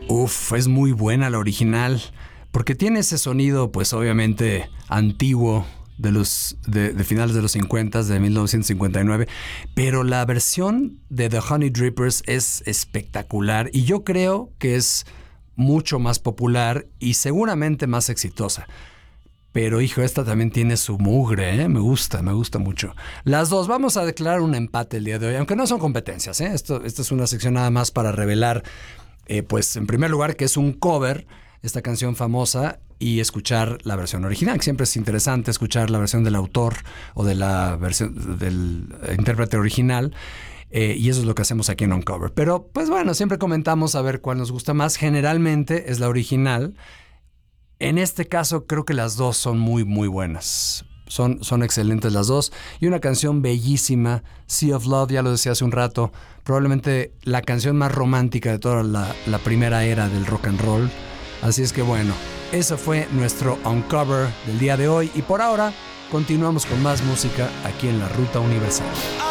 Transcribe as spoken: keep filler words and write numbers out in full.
Uf, es muy buena la original, porque tiene ese sonido, pues obviamente antiguo, de los de, de finales de los cincuenta, de mil novecientos cincuenta y nueve, pero la versión de The Honey Drippers es espectacular y yo creo que es mucho más popular y seguramente más exitosa. Pero hijo, esta también tiene su mugre, ¿eh? Me gusta, me gusta mucho. Las dos, vamos a declarar un empate el día de hoy, aunque no son competencias, ¿eh? Esto, esta es una sección nada más para revelar, eh, pues en primer lugar que es un cover, esta canción famosa, y escuchar la versión original. Siempre es interesante escuchar la versión del autor o de la versión del intérprete original. Eh, y eso es lo que hacemos aquí en Uncover. Pero pues bueno, siempre comentamos a ver cuál nos gusta más. Generalmente es la original. En este caso creo que las dos son muy muy buenas. Son, son excelentes las dos. Y una canción bellísima, Sea of Love, ya lo decía hace un rato, probablemente la canción más romántica de toda la, la primera era del rock and roll. Así es que bueno, eso fue nuestro Uncover del día de hoy. Y por ahora continuamos con más música aquí en La Ruta Universal.